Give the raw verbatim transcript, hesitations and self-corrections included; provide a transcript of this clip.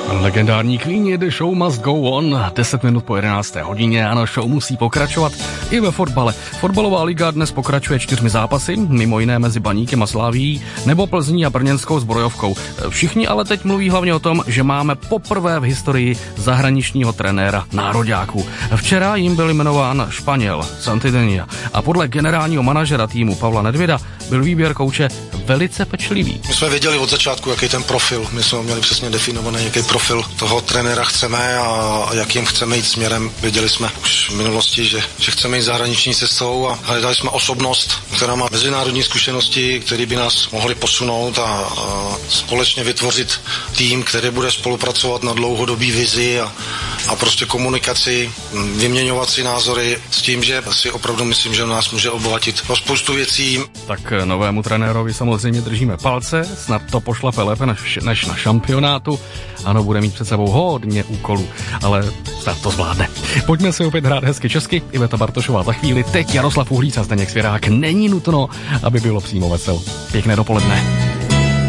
Legendární Queen, The Show Must Go On, deset minut po jedenácté hodině, ano, show musí pokračovat i ve fotbale. Fotbalová liga dnes pokračuje čtyřmi zápasy, mimo jiné mezi Baníkem a Slavií nebo Plzní a brněnskou Zbrojovkou. Všichni ale teď mluví hlavně o tom, že máme poprvé v historii zahraničního trenéra nároďáků. Včera jim byl jmenován Španěl Santidenia a podle generálního manažera týmu Pavla Nedvěda byl výběr kouče velice pečlivý. My jsme věděli od začátku, jaký ten profil, my jsme měli přesně definovaný, jaký profil toho trenéra chceme a jakým chceme jít směrem. Věděli jsme už v minulosti, že, že chceme jít zahraniční cestou a hledali jsme osobnost, která má mezinárodní zkušenosti, které by nás mohly posunout a, a společně vytvořit tým, který bude spolupracovat na dlouhodobý vizi a, a prostě komunikaci, vyměňovat si názory s tím, že si opravdu myslím, že nás může obohatit o spoustu věcí. Tak novému trenérovi samozřejmě držíme palce, snad to pošlape lépe než, než na šampionátu. Ano, bude mít před sebou hodně úkolů, ale snad to zvládne. Pojďme si opět hrát hezky česky. Iveta Bartošová za chvíli, teď Jaroslav Uhlíc a Zdeněk Svěrák. Není nutno, aby bylo přímo vesel. Pěkné dopoledne.